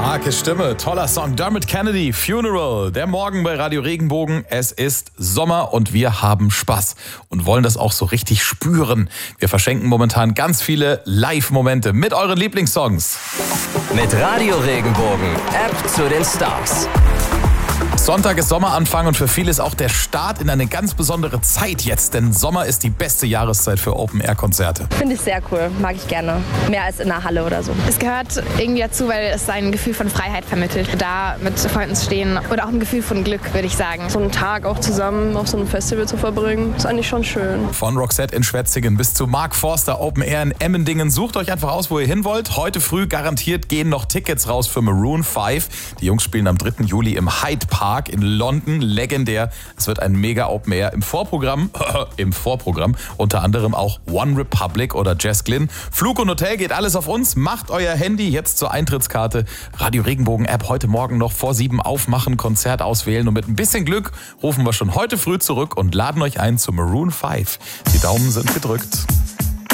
Starke Stimme, toller Song. Dermot Kennedy, Funeral. Der Morgen bei Radio Regenbogen. Es ist Sommer und wir haben Spaß und wollen das auch so richtig spüren. Wir verschenken momentan ganz viele Live-Momente mit euren Lieblingssongs. Mit Radio Regenbogen, App zu den Stars. Sonntag ist Sommeranfang und für viele ist auch der Start in eine ganz besondere Zeit jetzt, denn Sommer ist die beste Jahreszeit für Open-Air-Konzerte. Finde ich sehr cool, mag ich gerne. Mehr als in der Halle oder so. Es gehört irgendwie dazu, weil es ein Gefühl von Freiheit vermittelt. Da mit Freunden zu stehen oder auch ein Gefühl von Glück, würde ich sagen. So einen Tag auch zusammen auf so einem Festival zu verbringen, ist eigentlich schon schön. Von Roxette in Schwetzingen bis zu Mark Forster Open Air in Emmendingen. Sucht euch einfach aus, wo ihr hin wollt. Heute früh garantiert gehen noch Tickets raus für Maroon 5. Die Jungs spielen am 3. Juli im Hyde Park in London. Legendär. Es wird ein mega Open Air. Im Vorprogramm unter anderem auch One Republic oder Jess Glynn. Flug und Hotel geht alles auf uns. Macht euer Handy jetzt zur Eintrittskarte. Radio Regenbogen App heute Morgen noch vor 7 aufmachen, Konzert auswählen und mit ein bisschen Glück rufen wir schon heute früh zurück und laden euch ein zu Maroon 5. Die Daumen sind gedrückt.